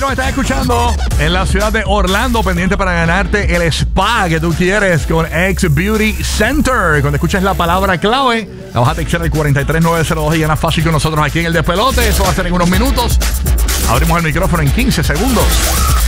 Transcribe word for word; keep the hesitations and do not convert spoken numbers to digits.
nos estás escuchando en la ciudad de Orlando, pendiente para ganarte el spa que tú quieres con X Beauty Center. Cuando escuches la palabra clave, la vas a textear al cuatro tres nueve cero dos y ganas fácil con nosotros aquí en el Despelote. Eso va a ser en unos minutos. Abrimos el micrófono en quince segundos.